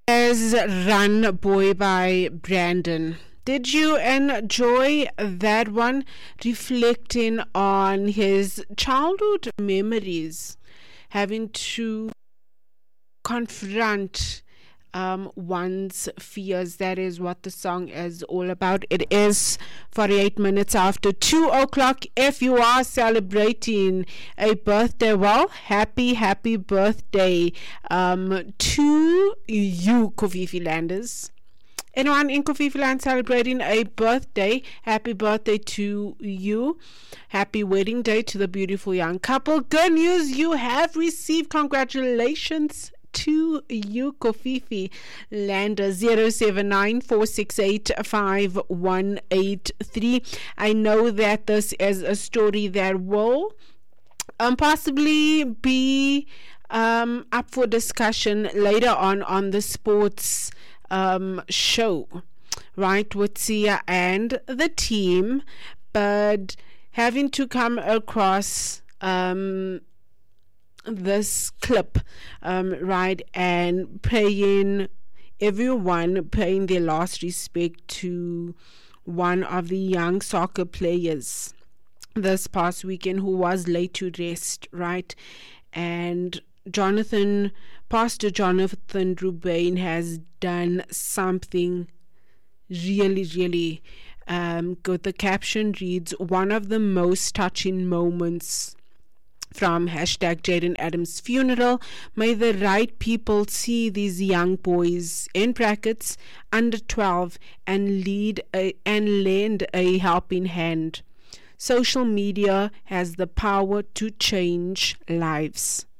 As Run Boy by Brandon. Did you enjoy that one? Reflecting on his childhood memories, having to confront one's fears. That is what the song is all about. It is 48 minutes after 2 o'clock. If you are celebrating a birthday, well, happy birthday to you, Kofifi Landers. Anyone in Kofifi Land celebrating a birthday, happy birthday to you. Happy wedding day to the beautiful young couple. Good news, you have received congratulations to you, Kofifi Lander. 079-468-5183. I know that this is a story that will possibly be up for discussion later on the sports show, right, with Sia and the team, but having to come across this clip, right, and paying their last respect to one of the young soccer players this past weekend who was laid to rest, right? And Pastor Jonathan Rubain has done something really good. The caption reads, one of the most touching moments from #Jaden Adams funeral. May the right people see these young boys, in brackets, under 12, and lend a helping hand. Social media has the power to change lives.